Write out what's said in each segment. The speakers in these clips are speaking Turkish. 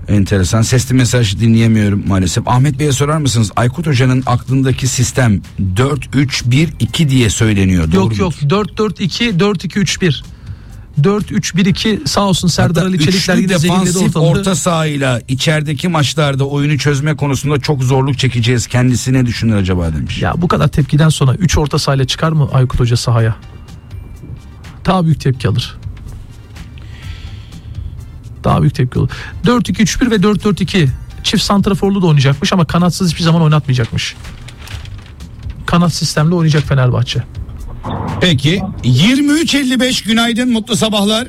Enteresan. Sesli mesaj dinleyemiyorum maalesef. Ahmet Bey'e sorar mısınız? Aykut Hoca'nın aklındaki sistem 4-3-1-2 diye söyleniyor. Doğru yok 4-4-2 4-2-3-1. 4-3-1-2 sağ olsun Serdar Ali Çelikler yine zehirledi ortalığı. Orta sahayla içerideki maçlarda oyunu çözme konusunda çok zorluk çekeceğiz. Kendisi ne düşünür acaba demiş. Ya bu kadar tepkiden sonra 3 orta sahayla çıkar mı Aykut Hoca sahaya? Daha büyük tepki alır. Daha büyük tepki olur. 4-2-3-1 ve 4-4-2 çift santraforlu da oynayacakmış ama kanatsız hiçbir zaman oynatmayacakmış. Kanat sistemle oynayacak Fenerbahçe. Peki 23.55 günaydın, mutlu sabahlar.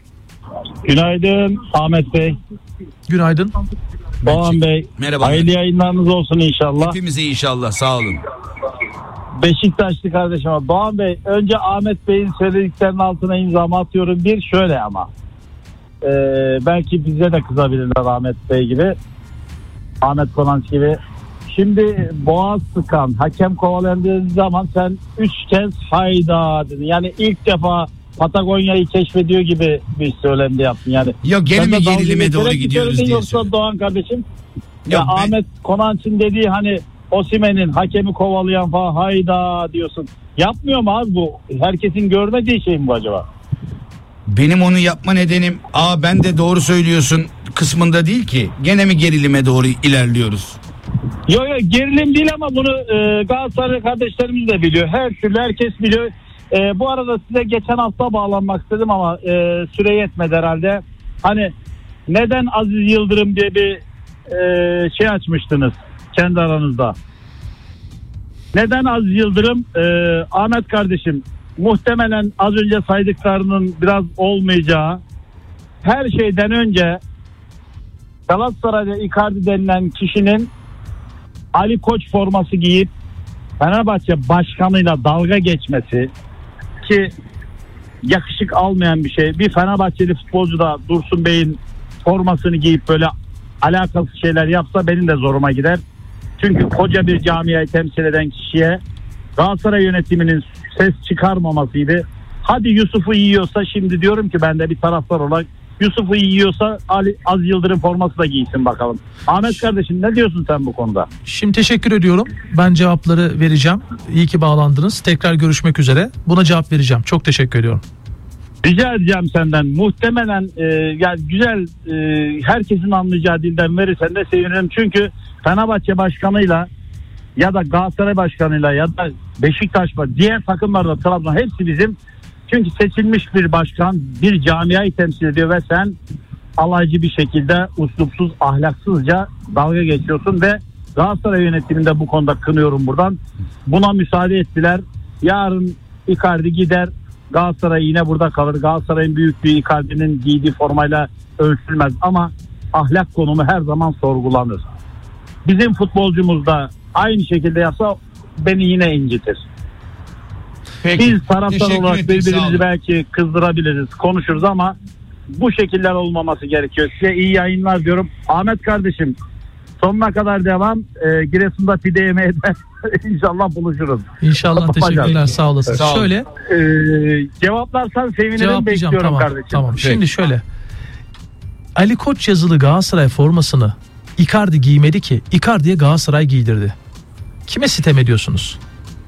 Günaydın Ahmet Bey. Günaydın. Doğan Bey. Merhaba. Hayırlı yayınlarınız olsun inşallah. Hepimize inşallah, sağ olun. Beşiktaşlı kardeşim. Doğan Bey, önce Ahmet Bey'in söylediklerinin altına imzamı atıyorum. Bir şöyle ama. Belki bize de kızabilirler Ahmet Bey gibi. Ahmet Konanç gibi. Şimdi boğaz sıkan, hakem kovalayan zaman sen 3 kez hayda dedin. Yani ilk defa Patagonya'yı keşfediyor gibi bir söylemde yaptın yani. Yok gene mi gerilime doğru gidiyoruz diye yoksa Doğan kardeşim. Ya Ahmet Konanç'ın dediği hani Osimhen'in hakemi kovalayan falan hayda diyorsun. Yapmıyor mu abi bu? Herkesin görmediği şey mi bu acaba? Benim onu yapma nedenim ben de doğru söylüyorsun kısmında değil ki. Gene mi gerilime doğru ilerliyoruz? Yok gerilim değil ama bunu Galatasaray kardeşlerimiz de biliyor. Her türlü herkes biliyor. Bu arada size geçen hafta bağlanmak istedim ama süre yetmedi herhalde. Hani neden Aziz Yıldırım diye bir şey açmıştınız kendi aranızda. Neden Aziz Yıldırım? Ahmet kardeşim, muhtemelen az önce saydıklarının biraz olmayacağı, her şeyden önce Galatasaray'da Icardi denilen kişinin Ali Koç forması giyip Fenerbahçe başkanıyla dalga geçmesi, ki yakışık almayan bir şey. Bir Fenerbahçeli futbolcu da Dursun Bey'in formasını giyip böyle alakasız şeyler yapsa benim de zoruma gider. Çünkü koca bir camiayı temsil eden kişiye Galatasaray yönetiminin ses çıkarmamasıydı. Hadi Yusuf'u yiyorsa, şimdi diyorum ki ben de bir taraftar olarak, Yusuf'u yiyorsa Aziz Yıldırım forması da giysin bakalım. Ahmet kardeşim, ne diyorsun sen bu konuda? Şimdi teşekkür ediyorum. Ben cevapları vereceğim. İyi ki bağlandınız. Tekrar görüşmek üzere. Buna cevap vereceğim. Çok teşekkür ediyorum. Rica edeceğim senden. Muhtemelen yani güzel, herkesin anlayacağı dilden verirsen de sevinirim. Çünkü Fenerbahçe başkanıyla ya da Galatasaray başkanıyla ya da Beşiktaş, diğer takımlarda Trabzon, hepsi bizim. Çünkü seçilmiş bir başkan bir camiayı temsil ediyor ve sen alaycı bir şekilde, uslupsuz, ahlaksızca dalga geçiyorsun ve Galatasaray yönetiminde bu konuda kınıyorum buradan. Buna müsaade ettiler. Yarın Icardi gider, Galatasaray yine burada kalır. Galatasaray'ın büyüklüğü Icardi'nin giydiği formayla ölçülmez ama ahlak konumu her zaman sorgulanır. Bizim futbolcumuz da aynı şekilde yapsa beni yine incitir. Peki. Biz taraftar olarak birbirimizi belki kızdırabiliriz, konuşuruz ama bu şekiller olmaması gerekiyor. Size iyi yayınlar diyorum. Ahmet kardeşim, sonuna kadar devam. Giresun'da pide yemeye de inşallah buluşuruz. İnşallah, teşekkürler, sağ olasın. Sağ ol. Şöyle cevaplarsan sevinirim, bekliyorum kardeşim. Tamam. Şimdi şöyle, Ali Koç yazılı Galatasaray formasını Icardi giymedi ki, Icardi'ye Galatasaray giydirdi. Kime sitem ediyorsunuz?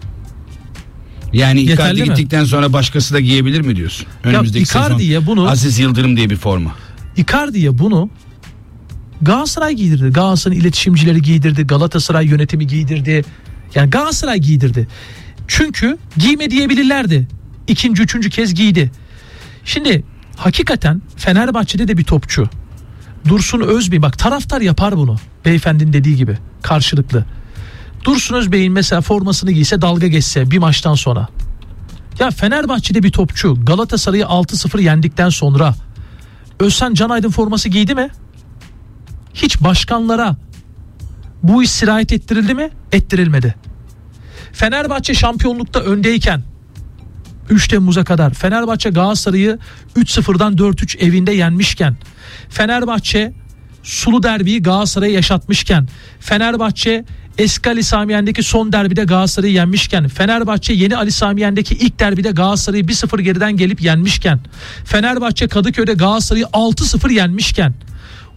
Yani Yeterli Icardi mi? gittikten sonra başkası da giyebilir mi diyorsun? Önümüzdeki Icardi'ye sezon bunu, Aziz Yıldırım diye bir forma. Icardi'ye bunu Galatasaray giydirdi. Galatasaray'ın iletişimcileri giydirdi. Galatasaray yönetimi giydirdi. Yani Galatasaray giydirdi. Çünkü giyme diyebilirlerdi. İkinci, üçüncü kez giydi. Şimdi hakikaten Fenerbahçe'de de bir topçu, Dursun Özbey, bak taraftar yapar bunu. Beyefendinin dediği gibi karşılıklı. Dursun Özbey'in mesela formasını giyse, dalga geçse bir maçtan sonra. Ya Fenerbahçe'de bir topçu Galatasaray'ı 6-0 yendikten sonra Özcan Canaydın forması giydi mi? Hiç başkanlara bu iş sirayet ettirildi mi? Ettirilmedi. Fenerbahçe şampiyonlukta öndeyken 3 Temmuz'a kadar Fenerbahçe Galatasaray'ı 3-0'dan 4-3 evinde yenmişken, Fenerbahçe sulu derbiyi Galatasaray'a yaşatmışken, Fenerbahçe eski Ali Sami Yen'deki son derbide Galatasaray'ı yenmişken, Fenerbahçe yeni Ali Sami Yen'deki ilk derbide Galatasaray'ı 1-0 geriden gelip yenmişken, Fenerbahçe Kadıköy'de Galatasaray'ı 6-0 yenmişken,